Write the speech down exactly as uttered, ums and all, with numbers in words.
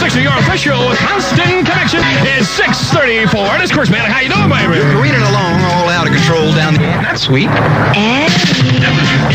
Connection, your official constant connection, is six thirty-four. And it's Chris Man. How you doing, baby? Careening along all out of control down the... That's sweet. Eddie.